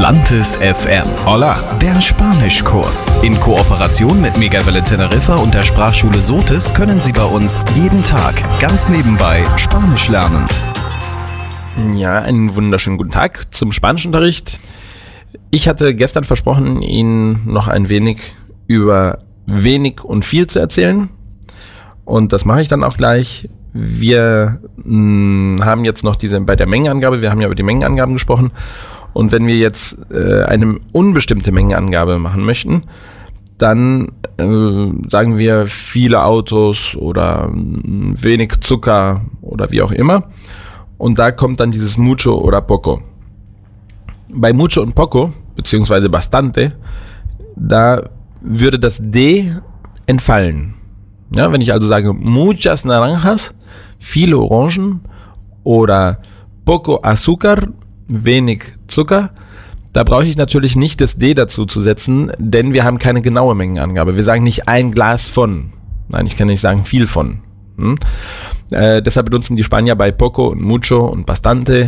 Atlantis FM. Hola, der Spanischkurs. In Kooperation mit Megawelle Teneriffa und der Sprachschule Sotis können Sie bei uns jeden Tag ganz nebenbei Spanisch lernen. Ja, einen wunderschönen guten Tag zum Spanischunterricht. Ich hatte gestern versprochen, Ihnen noch ein wenig über wenig und viel zu erzählen. Und das mache ich dann auch gleich. Wir haben jetzt noch bei der Mengenangabe, wir haben ja über die Mengenangaben gesprochen. Und wenn wir jetzt eine unbestimmte Mengenangabe machen möchten, dann sagen wir viele Autos oder wenig Zucker oder wie auch immer. Und da kommt dann dieses mucho oder poco. Bei mucho und poco, beziehungsweise bastante, da würde das D entfallen. Ja, wenn ich also sage muchas naranjas, viele Orangen oder poco azúcar, wenig Zucker, da brauche ich natürlich nicht das D dazu zu setzen, denn wir haben keine genaue Mengenangabe. Wir sagen nicht ein Glas von. Nein, ich kann nicht sagen viel von. Deshalb benutzen die Spanier bei poco und mucho und bastante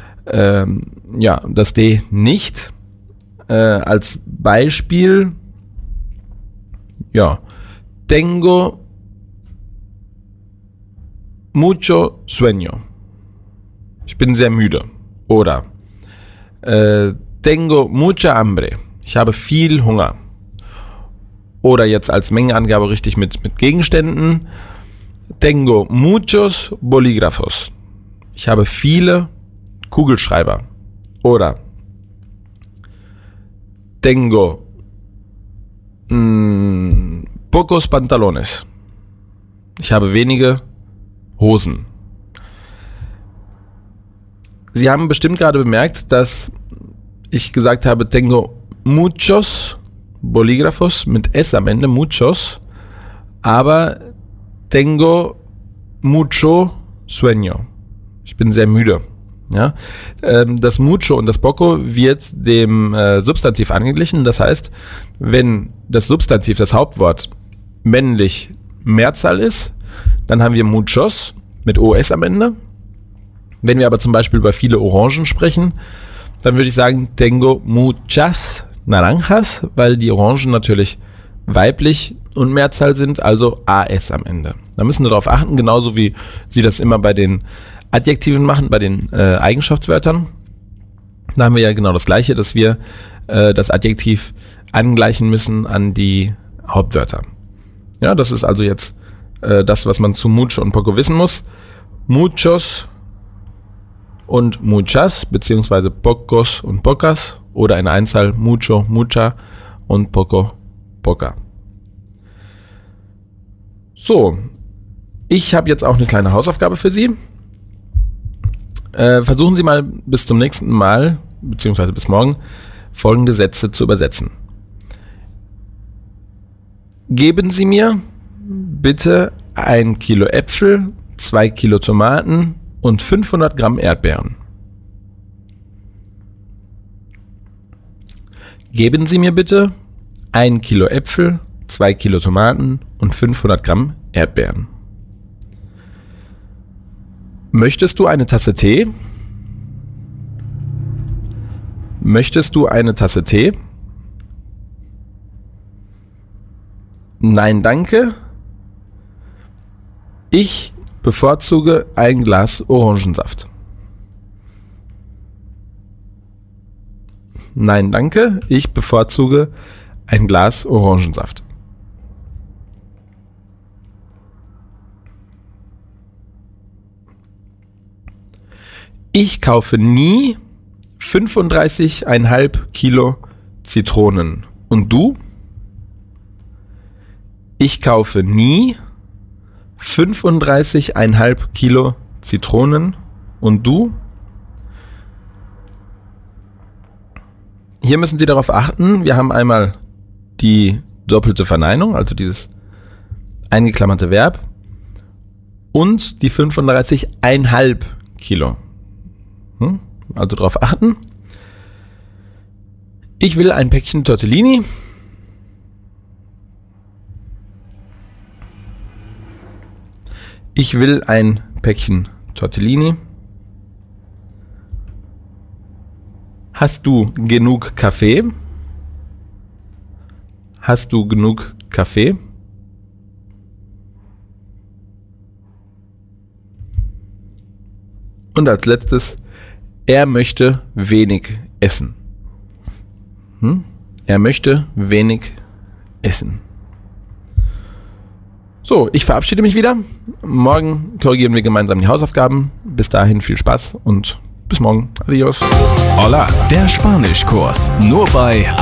das D nicht. Als Beispiel, tengo mucho sueño. Ich bin sehr müde. Oder tengo mucha hambre. Ich habe viel Hunger. Oder jetzt als Mengenangabe richtig mit Gegenständen. Tengo muchos bolígrafos. Ich habe viele Kugelschreiber. Oder tengo pocos pantalones. Ich habe wenige Hosen. Sie haben bestimmt gerade bemerkt, dass ich gesagt habe, tengo muchos bolígrafos mit S am Ende, muchos, aber tengo mucho sueño. Ich bin sehr müde. Ja? Das mucho und das poco wird dem Substantiv angeglichen. Das heißt, wenn das Substantiv, das Hauptwort, männlich Mehrzahl ist, dann haben wir muchos mit OS am Ende. Wenn wir aber zum Beispiel über viele Orangen sprechen, dann würde ich sagen, tengo muchas naranjas, weil die Orangen natürlich weiblich und Mehrzahl sind, also AS am Ende. Da müssen wir darauf achten, genauso wie Sie das immer bei den Adjektiven machen, bei den Eigenschaftswörtern. Da haben wir ja genau das Gleiche, dass wir das Adjektiv angleichen müssen an die Hauptwörter. Ja, das ist also jetzt das, was man zu mucho und poco wissen muss. Muchos und muchas, beziehungsweise pocos und pocas oder in Einzahl mucho, mucha und poco, poca. So, ich habe jetzt auch eine kleine Hausaufgabe für Sie. Versuchen Sie mal bis zum nächsten Mal, beziehungsweise bis morgen, folgende Sätze zu übersetzen. Geben Sie mir bitte 1 Kilo Äpfel, 2 Kilo Tomaten und 500 Gramm Erdbeeren. Geben Sie mir bitte 1 Kilo Äpfel, 2 Kilo Tomaten und 500 Gramm Erdbeeren. Möchtest du eine Tasse Tee? Möchtest du eine Tasse Tee? Nein, danke. Ich bevorzuge ein Glas Orangensaft. Nein, danke. Ich bevorzuge ein Glas Orangensaft. Ich kaufe nie 35,5 Kilo Zitronen. Und du? Ich kaufe nie 35,5 Kilo Zitronen. Und du? Hier müssen Sie darauf achten, wir haben einmal die doppelte Verneinung, also dieses eingeklammerte Verb, und die 35,5 Kilo. Also darauf achten. Ich will ein Päckchen Tortellini. Ich will ein Päckchen Tortellini. Hast du genug Kaffee? Hast du genug Kaffee? Und als letztes, er möchte wenig essen. Er möchte wenig essen. So, ich verabschiede mich wieder. Morgen korrigieren wir gemeinsam die Hausaufgaben. Bis dahin viel Spaß und bis morgen. Adios. Hola, der Spanischkurs. Nur bei